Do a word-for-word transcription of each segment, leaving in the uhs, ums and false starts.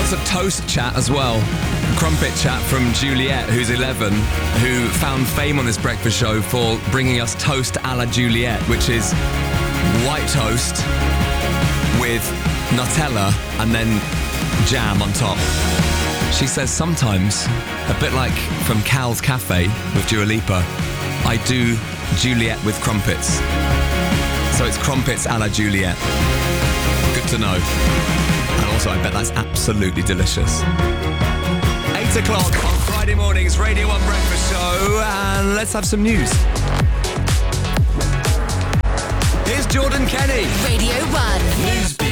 Lots of toast chat as well. Crumpet chat from Juliet, who's eleven, who found fame on this breakfast show for bringing us toast a la Juliet, which is white toast with Nutella and then jam on top. She says sometimes, a bit like from Cal's Cafe with Dua Lipa, I do Juliet with crumpets. So it's crumpets a la Juliet. Good to know. And also, I bet that's absolutely delicious. Eight o'clock on Friday morning's Radio one Breakfast Show, and let's have some news. Here's Jordan Kenny. Radio one. Newsbeat.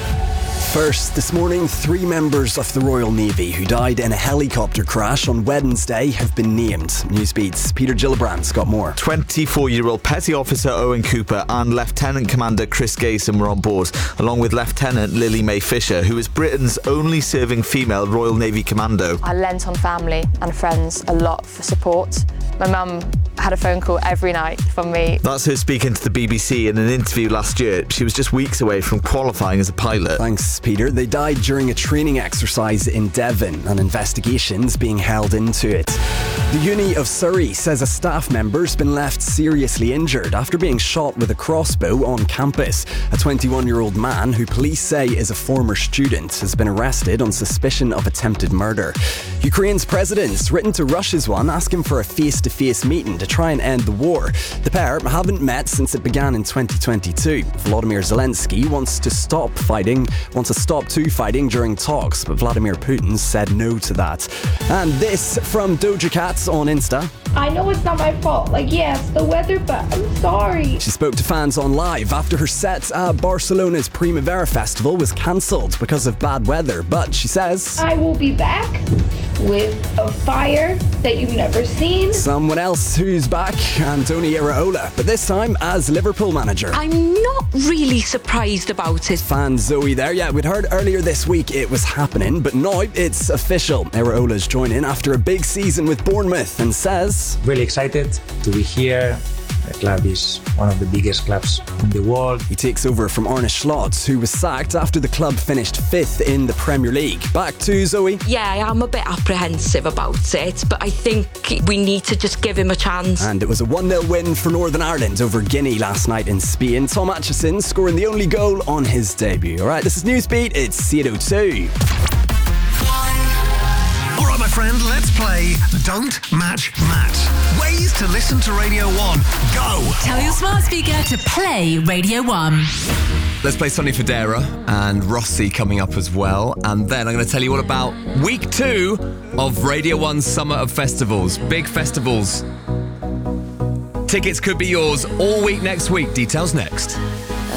First, this morning, three members of the Royal Navy who died in a helicopter crash on Wednesday have been named. Newsbeat's Peter Gillibrand's got more. twenty-four-year-old Petty Officer Owen Cooper and Lieutenant Commander Chris Gayson were on board, along with Lieutenant Lily Mae Fisher, who is Britain's only serving female Royal Navy commando. I lent on family and friends a lot for support. My mum had a phone call every night from me. That's her speaking to the B B C in an interview last year. She was just weeks away from qualifying as a pilot. Thanks, Peter. They died during a training exercise in Devon, and investigations being held into it. The Uni of Surrey says a staff member's been left seriously injured after being shot with a crossbow on campus. A twenty-one-year-old man, who police say is a former student, has been arrested on suspicion of attempted murder. Ukraine's president's written to Russia's one asking for a face-to-face meeting to try and end the war. The pair haven't met since it began in twenty twenty-two. Volodymyr Zelensky wants to stop fighting, wants to stop to fighting during talks, but Vladimir Putin said no to that. And this from Doja Cat on Insta. I know it's not my fault. Like, yeah, it's the weather, but I'm sorry. She spoke to fans on Live after her set at Barcelona's Primavera Festival was cancelled because of bad weather, but she says, I will be back with a fire that you've never seen. Someone else who's back, Antonio Iraola, but this time as Liverpool manager. I'm not really surprised about it. Fan Zoe there. Yeah, we'd heard earlier this week it was happening, but now it's official. Iraola's joining after a big season with Bournemouth and says, really excited to be here. The club is one of the biggest clubs in the world. He takes over from Arne Slot, who was sacked after the club finished fifth in the Premier League. Back to Zoe. Yeah, I am a bit apprehensive about it, but I think we need to just give him a chance. And it was a one nil win for Northern Ireland over Guinea last night in Spain. Tom Atchison scoring the only goal on his debut. All right, this is Newsbeat. It's eight oh two. All right, my friend, let's play Don't Match Matt. Ways to listen to Radio one. Go! Tell your smart speaker to play Radio one. Let's play Sonny Fodera and Rossi coming up as well. And then I'm going to tell you all about week two of Radio one's Summer of Festivals. Big festivals. Tickets could be yours all week next week. Details next.